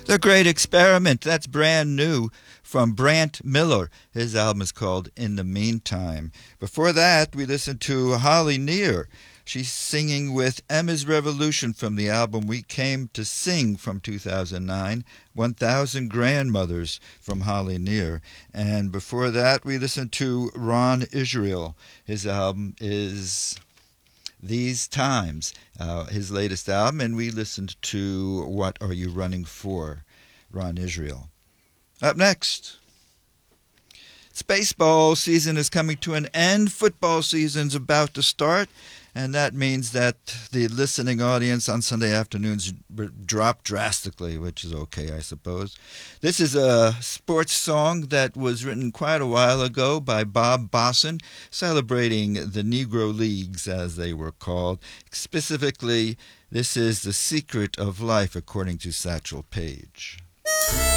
The Great Experiment, that's brand new from Brant Miller. His album is called In the Meantime. Before that, we listened to Holly Near. She's singing with Emma's Revolution from the album We Came to Sing from 2009, 1000 Grandmothers from Holly Near. And before that, we listened to Ron Israel. His album is These Times, his latest album, and we listened to What Are You Running For, Ron Israel. Up next, it's baseball season is coming to an end. Football season's about to start, and that means that the listening audience on Sunday afternoons drop drastically, which is okay, I suppose. This is a sports song that was written quite a while ago by Bob Bosson, celebrating the Negro Leagues, as they were called. Specifically, this is The Secret of Life, according to Satchel Paige.